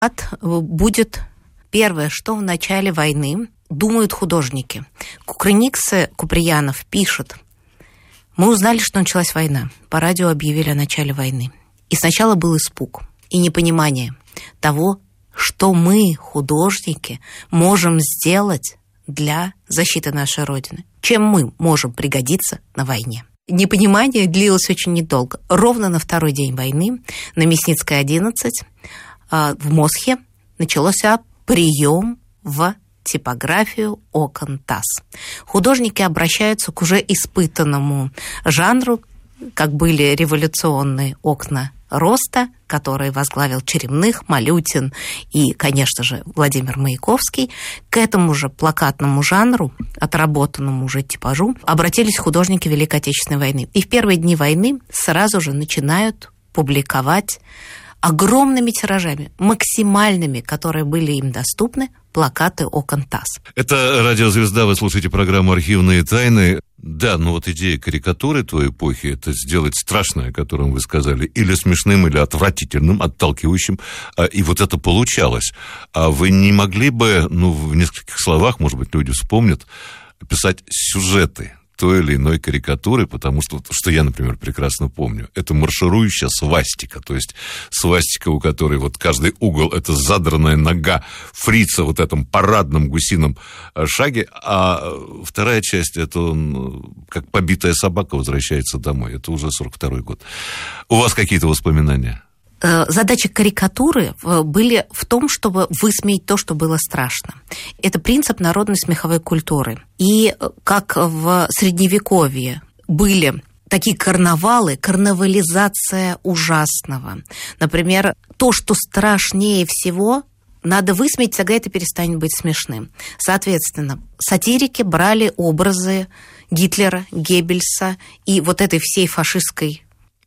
будет первое, что в начале войны думают художники. Кукрыниксы Куприянов пишет: мы узнали, что началась война. По радио объявили о начале войны. И сначала был испуг и непонимание того, что мы, художники, можем сделать для защиты нашей Родины. Чем мы можем пригодиться на войне. Непонимание длилось очень недолго. Ровно на второй день войны на Мясницкой, 11, в Мосхе начался прием в типографию окон ТАСС. Художники обращаются к уже испытанному жанру, как были революционные окна роста, которые возглавил Черемных, Малютин и, конечно же, Владимир Маяковский. К этому же плакатному жанру, отработанному уже типажу, обратились художники Великой Отечественной войны. И в первые дни войны сразу же начинают публиковать огромными тиражами, максимальными, которые были им доступны, плакаты окон ТАСС. Это «Радиозвезда», вы слушаете программу «Архивные тайны». Да, но вот идея карикатуры той эпохи – это сделать страшное, о котором вы сказали, или смешным, или отвратительным, отталкивающим, и вот это получалось. А вы не могли бы, в нескольких словах, может быть, люди вспомнят, писать сюжеты той или иной карикатуры, потому что я, например, прекрасно помню, это марширующая свастика, то есть свастика, у которой вот каждый угол – это задранная нога фрица в этом парадном гусином шаге, а вторая часть – это он, как побитая собака, возвращается домой. Это уже 42-й год. У вас какие-то воспоминания? Задачи карикатуры были в том, чтобы высмеять то, что было страшно. Это принцип народной смеховой культуры. И как в Средневековье были такие карнавалы, карнавализация ужасного. Например, то, что страшнее всего, надо высмеять, тогда это перестанет быть смешным. Соответственно, сатирики брали образы Гитлера, Геббельса и вот этой всей фашистской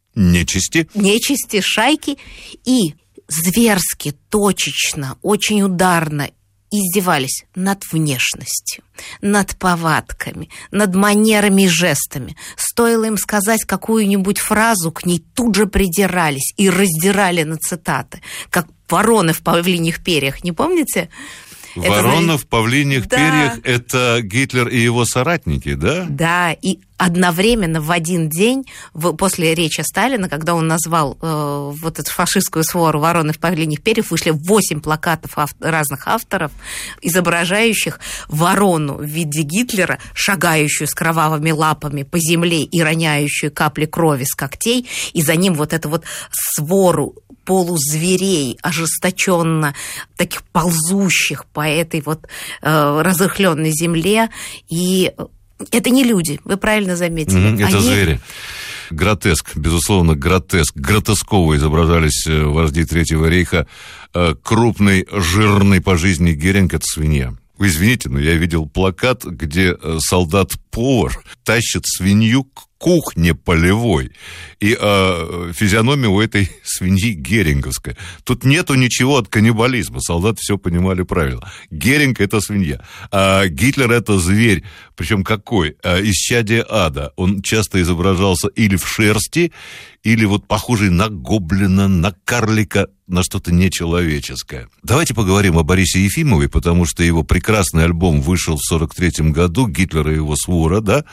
нечисти, шайки, и зверски, точечно, очень ударно издевались над внешностью, над повадками, над манерами и жестами. Стоило им сказать какую-нибудь фразу, к ней тут же придирались и раздирали на цитаты, как вороны в павлиньих перьях, не помните? Ворона в павлиньих перьях – это Гитлер и его соратники, да? Да, и одновременно в один день, после речи Сталина, когда он назвал вот эту фашистскую свору «Вороны в павлиньих перьях», вышли 8 плакатов разных авторов, изображающих ворону в виде Гитлера, шагающую с кровавыми лапами по земле и роняющую капли крови с когтей, и за ним вот эту вот свору полузверей, ожесточенно таких ползущих по этой вот разрыхленной земле. И это не люди, вы правильно заметили. Это звери. Гротеск, безусловно, гротеск. Гротесково изображались вожди Третьего рейха. Крупный, жирный по жизни Геринг – это свинья. Вы извините, но я видел плакат, где солдат-повар тащит свинью к кухне полевой. И физиономия у этой свиньи геринговская. Тут нету ничего от каннибализма. Солдаты все понимали правильно. Геринг – это свинья. А Гитлер – это зверь. Причем какой? Исчадие ада. Он часто изображался или в шерсти, или вот похожий на гоблина, на карлика, на что-то нечеловеческое. Давайте поговорим о Борисе Ефимове, потому что его прекрасный альбом вышел в 43-м году, Гитлер и его свора, да?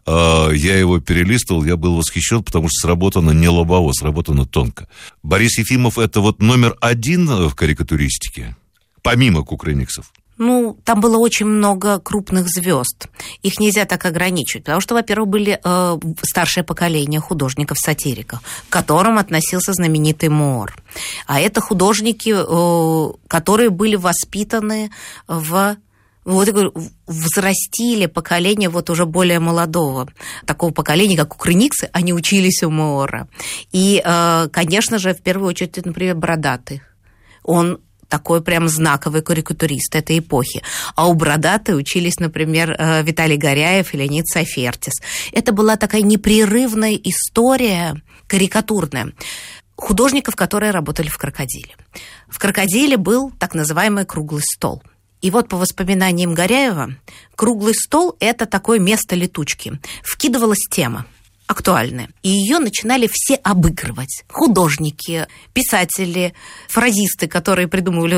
Я его перелистывал, я был восхищен, потому что сработано не лобово, сработано тонко. Борис Ефимов – это вот номер один в карикатуристике, помимо кукрыниксов. Там было очень много крупных звезд. Их нельзя так ограничивать, потому что, во-первых, были старшее поколение художников-сатириков, к которым относился знаменитый Моор. А это художники, которые были воспитаны взрастили поколение вот уже более молодого, такого поколения, как кукрыниксы, они учились у Моора. И, конечно же, в первую очередь, например, Бородатый. Он такой прям знаковый карикатурист этой эпохи. А у Бородатой учились, например, Виталий Горяев и Леонид Сайфертис. Это была такая непрерывная история карикатурная художников, которые работали в «Крокодиле». В «Крокодиле» был так называемый круглый стол. И вот по воспоминаниям Горяева, круглый стол – это такое место летучки. Вкидывалась тема. актуальная. И ее начинали все обыгрывать. Художники, писатели, фразисты, которые придумывали